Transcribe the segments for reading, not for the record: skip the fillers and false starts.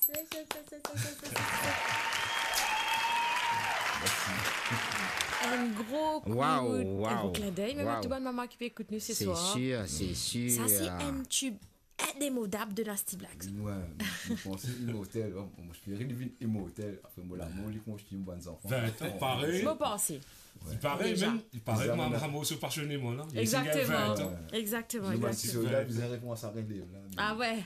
Un gros coup, un gros clin d'œil. Même à tout le monde, maman qui peut écouter nous ce soir. C'est sûr. Ça, c'est un tube indémodable de Nasty Black. Ouais, je pense immortel. Moi, je peux revivre immortel. Après, moi, l'amour, je suis un bon enfant. 20 ans, pareil. Vous pensez? Il paraît que ma maman se passionnément là. Exactement. Exactement. Si c'est là, vous avez réponse à régler. Ah ouais.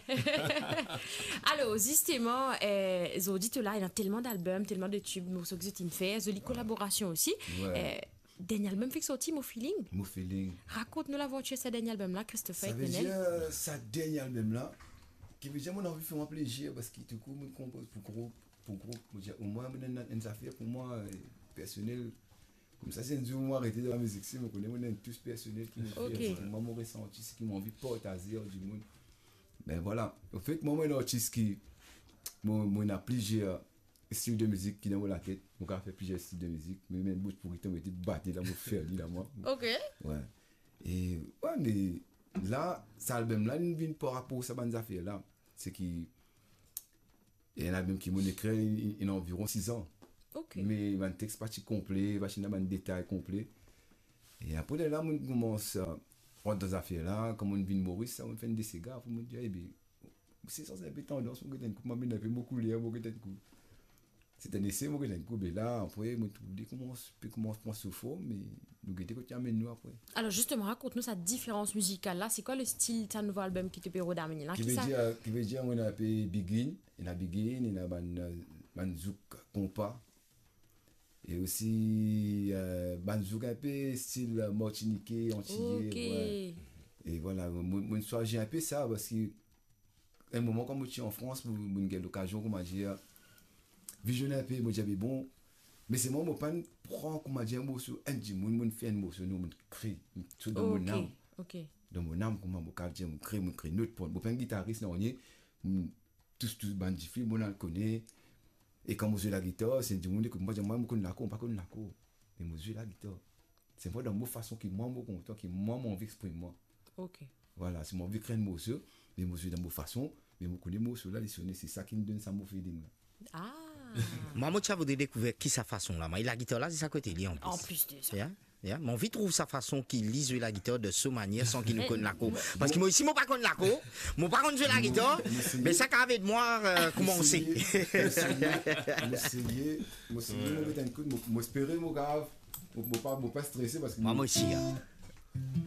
Alors, justement, Zodi, là, il y a tellement d'albums, tellement de tubes, morceaux que tu fais, Zoli collaboration aussi. Dernier album fait sorti, Mon Feeling. Mon Feeling. Raconte-nous l'aventure de ce dernier album-là, Christopher. Ça veut dire, ce dernier album-là, qui veut dire, mon envie de faire un plaisir, parce que tout coup, je compose pour groupe. Au moins, je donne une affaire pour moi, personnel. Comme ça, c'est un jour où moi arrêté de la musique, je connais tous personnel qui me fait, moi, mon ressenti, ce qui m'a envie de partager du monde. Mais voilà, au fait, moi, je suis un artiste qui a plusieurs styles de musique qui dans la tête. Je vais faire plusieurs styles de musique, mais même bouche pour que je battre dans mon fer, là, moi. Ok. Ouais. Et ouais, mais là, cet album-là, il vient par rapport à ces bonnes affaires-là. C'est qu'il y a un album qui m'a écrit il y a environ 6 ans. Okay. Mais un texte pas complet, un détail complet. Et après là, on commence à faire des affaires là, comme on vient de Maurice, on fait des cigares, on me dit, eh bien, c'est ça, c'est un peu tendance, on a beaucoup lire, c'est un essai, on a coup, mais là, après, on commence à penser au fond, mais nous avons dit amène nous après. Alors justement, raconte-nous cette différence musicale là, c'est quoi le style de ta nouveau album qui te permet d'amener là? Qui veut dire, on a appelé Begin, il y a un zouk compas. Et aussi, Banzouk un peu style martiniquais, antillais. Ok. Ouais. Et voilà, moi, j'ai un peu ça parce que, un moment, quand je suis en France, j'ai l'occasion, comment dire, visionner un peu, je dis, bon, mais c'est moi, je prends, comment dire, un morceau, un petit monde, je fais un morceau, je crée, tout dans mon âme. Ok. Dans mon âme, comment je crée, notre point. Je suis un guitariste, là, on est, tous, bandifis, on le connaît. Et quand je joue la guitare, c'est du monde que moi, je connais la cour, pas connais la cour. Mais je joue la guitare. C'est moi dans ma façon qui moi, mon content, qui moi, mon envie d'exprimer moi. Ok. Voilà, c'est mon envie de créer un morceau, mais je joue dans ma façon, mais je connais le morceau là, c'est ça qui me donne ça, mon feeling là. Ah. Moi, je voudrais découvrir qui sa façon là. La guitare là, c'est ça côté lié en plus. En plus de ça. Yeah. Mon vie trouve sa façon qu'il lise la guitare de cette manière sans qu'il nous connaisse la cour. Parce que moi ici, moi pas connais la cour, moi pas connais la guitare, mais ça qu'avec moi commencer. Moi espérer mon grave, moi pas stresser parce que moi aussi.